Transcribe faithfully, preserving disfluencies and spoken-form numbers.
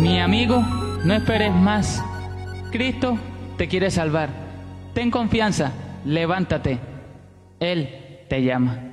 Mi amigo, no esperes más. Cristo te quiere salvar. Ten confianza, levántate. Él te llama.